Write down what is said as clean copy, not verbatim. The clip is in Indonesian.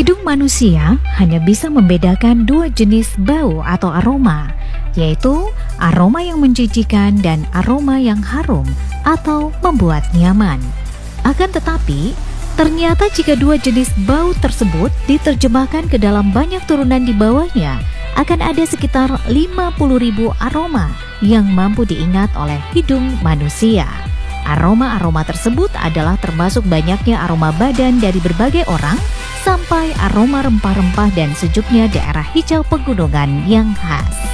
Hidung manusia hanya bisa membedakan dua jenis bau atau aroma, yaitu aroma yang menjijikan dan aroma yang harum atau membuat nyaman. Akan tetapi, ternyata jika dua jenis bau tersebut diterjemahkan ke dalam banyak turunan di bawahnya, akan ada sekitar 50.000 aroma yang mampu diingat oleh hidung manusia. Aroma-aroma tersebut adalah termasuk banyaknya aroma badan dari berbagai orang, sampai aroma rempah-rempah dan sejuknya daerah hijau pegunungan yang khas.